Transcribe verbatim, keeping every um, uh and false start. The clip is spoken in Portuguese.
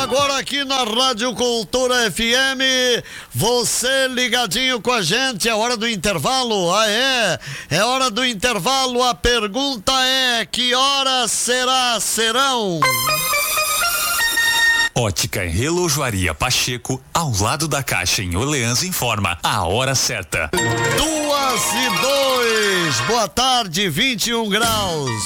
agora aqui na Rádio Cultura F M, você ligadinho com a gente, é hora do intervalo, ah é, é hora do intervalo, a pergunta é, que horas será, serão? Ótica e Relojoaria Pacheco, ao lado da Caixa em Orleans, informa a hora certa. Duas e dois, boa tarde, vinte e um graus.